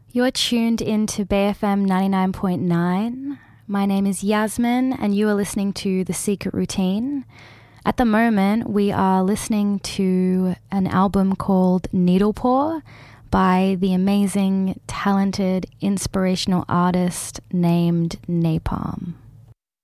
You're tuned into BFM 99.9. My name is Yasmin and you are listening to The Secret Routine. At the moment, we are listening to an album called Needlepaw by the amazing, talented, inspirational artist named Napalm.